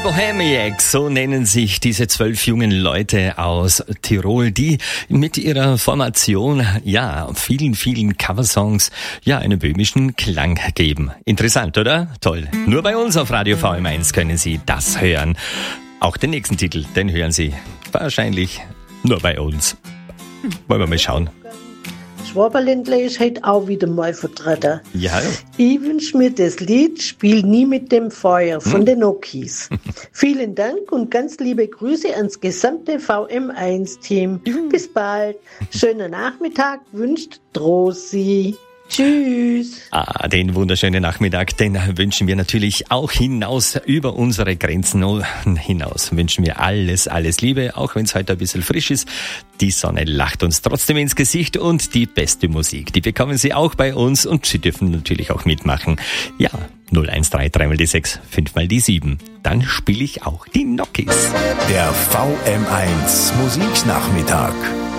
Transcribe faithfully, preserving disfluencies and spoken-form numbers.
Bohemiacs, so nennen sich diese zwölf jungen Leute aus Tirol, die mit ihrer Formation, ja, vielen, vielen Coversongs, ja, einen böhmischen Klang geben. Interessant, oder? Toll. Nur bei uns auf Radio V M eins können Sie das hören. Auch den nächsten Titel, den hören Sie wahrscheinlich nur bei uns. Wollen wir mal schauen. Schwaberländler ist heute auch wieder mal vertreten. Ja. Ich wünsche mir das Lied Spiel nie mit dem Feuer von hm. den Nokis. Vielen Dank und ganz liebe Grüße ans gesamte V M eins Team. Bis bald. Schönen Nachmittag wünscht Drosi. Tschüss. Ah, den wunderschönen Nachmittag, den wünschen wir natürlich auch hinaus über unsere Grenzen hinaus. Wünschen wir alles, alles Liebe, auch wenn es heute ein bisschen frisch ist. Die Sonne lacht uns trotzdem ins Gesicht und die beste Musik, die bekommen Sie auch bei uns und Sie dürfen natürlich auch mitmachen. Ja, null eins drei, drei mal die sechs, fünf mal die sieben. Dann spiele ich auch die Nokis. Der V M eins Musiknachmittag.